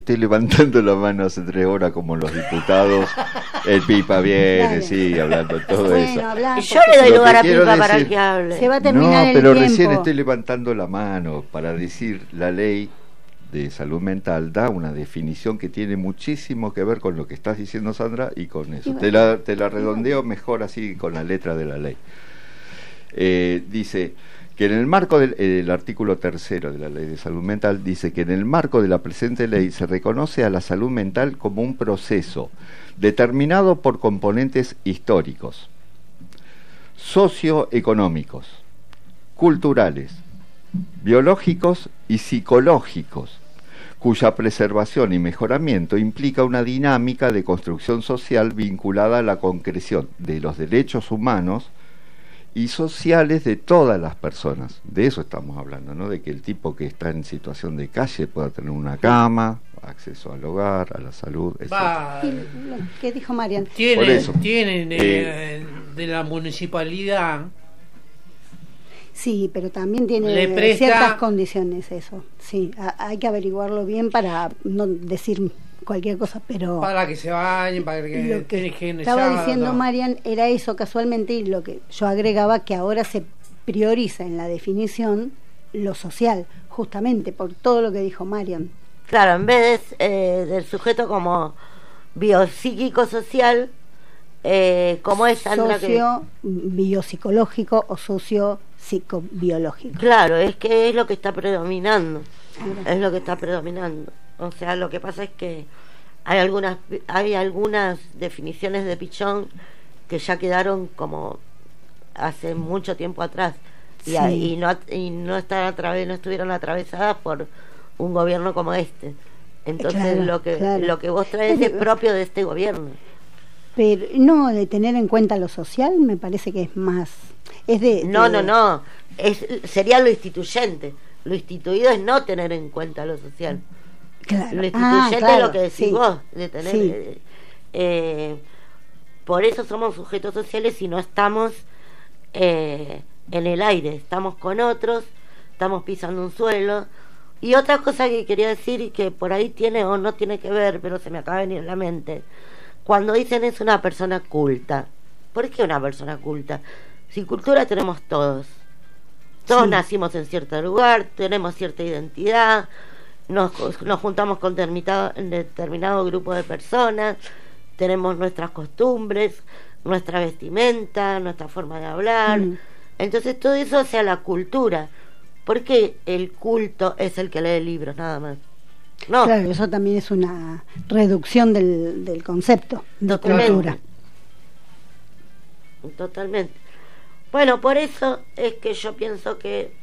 Estoy levantando la mano hace 3 horas como los diputados. El Pipa viene, Claro. sigue hablando todo Bueno, eso. habla, Y yo le doy Lo lugar que a quiero Pipa para decir- que hable. se va a terminar No, el pero tiempo. recién estoy levantando la mano para decir la ley de salud mental da una definición que tiene muchísimo que ver con lo que estás diciendo, Sandra, y con eso. Y Te la redondeo mejor así con la letra de la ley. Dice que en el marco del el artículo 3 de la ley de salud mental dice que en el marco de la presente ley se reconoce a la salud mental como un proceso determinado por componentes históricos, socioeconómicos, culturales, biológicos y psicológicos, cuya preservación y mejoramiento implica una dinámica de construcción social vinculada a la concreción de los derechos humanos y sociales de todas las personas. De eso estamos hablando, ¿no? De que el tipo que está en situación de calle pueda tener una cama, acceso al hogar, a la salud, etc. Va, ¿Qué dijo Marian? Por tienen, eso. tienen de la municipalidad, Sí, pero también tiene Le presta- ciertas condiciones eso. Sí, hay que averiguarlo bien para no decir cualquier cosa, pero para que se bañen, para que lo que dejen estaba echado, diciendo no. Marian era eso casualmente, y lo que yo agregaba, que ahora se prioriza en la definición lo social, justamente por todo lo que dijo Marian. Claro, en vez del sujeto como biopsíquico social, como es Sandra que... Socio biopsicológico o socio psicobiológico. Claro, es que es lo que está predominando. Es lo que está predominando. O sea, lo que pasa es que hay algunas definiciones de Pichón que ya quedaron como hace mucho tiempo atrás y, Sí. y no estuvieron atravesadas por un gobierno como este. Entonces Claro, claro. lo que vos traes es propio de este gobierno. Pero no, de tener en cuenta lo social me parece que es más. Es No. Sería lo instituyente. Lo instituido es no tener en cuenta lo social. Claro. Lo instituyente claro, es lo que decís sí. vos, de tener. Sí. Por eso somos sujetos sociales y no estamos en el aire, estamos con otros, estamos pisando un suelo. Y otra cosa que quería decir y que por ahí tiene o no tiene que ver, pero se me acaba de venir a la mente. Cuando dicen es una persona culta, ¿por qué una persona culta? Si cultura tenemos todos. Todos Sí. nacimos en cierto lugar, tenemos cierta identidad, nos juntamos con determinado grupo de personas, tenemos nuestras costumbres, nuestra vestimenta, nuestra forma de hablar. Entonces todo eso hacia la cultura. ¿Por qué el culto es el que lee libros nada más? No, Claro, eso también es una reducción del concepto de Totalmente. cultura. Totalmente. Bueno, por eso es que yo pienso que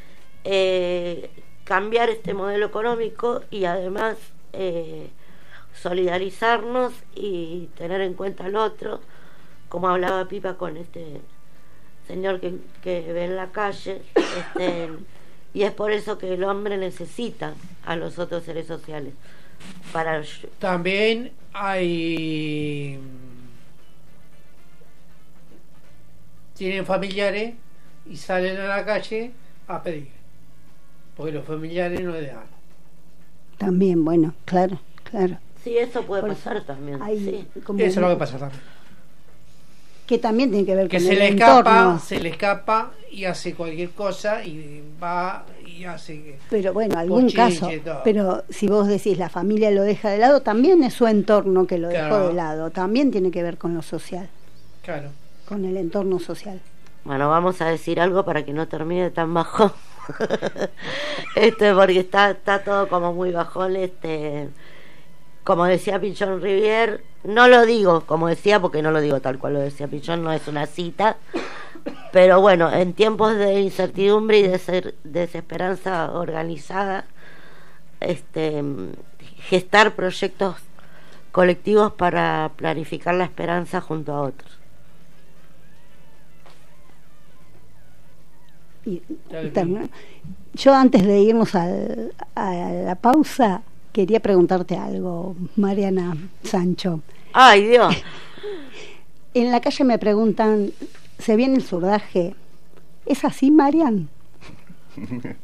cambiar este modelo económico y además solidarizarnos y tener en cuenta al otro, como hablaba Pipa con este señor que ve en la calle, y es por eso que el hombre necesita a los otros seres sociales para También hay, tienen familiares y salen a la calle a pedir, porque los familiares no le dan. También, bueno, claro. sí, eso puede Por pasar eso también, hay sí. como Eso es lo que pasa también, que también tiene que ver que con se el le entorno. escapa y hace cualquier cosa y va y hace Pero bueno, algún bochinche, caso. todo. Pero si vos decís la familia lo deja de lado, también es su entorno que lo Claro. dejó de lado. También tiene que ver con lo social, claro. con el entorno social. Bueno, vamos a decir algo para que no termine tan bajón. Porque está todo como muy bajón, como decía Pichón Rivière, no lo digo como decía porque no lo digo tal cual lo decía Pichón, no es una cita, pero bueno, en tiempos de incertidumbre y de desesperanza organizada, gestar proyectos colectivos para planificar la esperanza junto a otros. Y Tal vez. termina- Yo antes de irnos a la pausa quería preguntarte algo, Mariana Sancho. ¡Ay, Dios! En la calle me preguntan, ¿se viene el surdaje? ¿Es así, Marian?